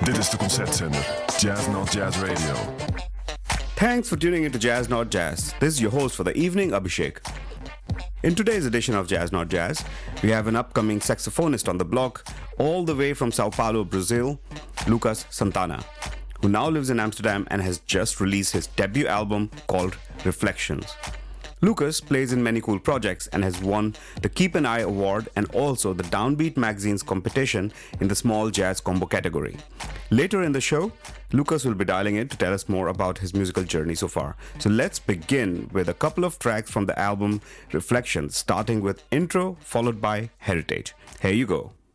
Dit is de concertzender Jazz Not Jazz Radio. Thanks for tuning into Jazz Not Jazz. This is your host for the evening, Abhishek. In today's edition of Jazz Not Jazz, we have an upcoming saxophonist on the block, all the way from Sao Paulo, Brazil, Lucas Santana, who now lives in Amsterdam and has just released his debut album called Reflections. Lucas plays in many cool projects and has won the Keep an Eye Award and also the Downbeat magazine's competition in the small jazz combo category. Later in the show, Lucas will be dialing in to tell us more about his musical journey so far. So let's begin with a couple of tracks from the album Reflections, starting with Intro followed by Heritage. Here you go.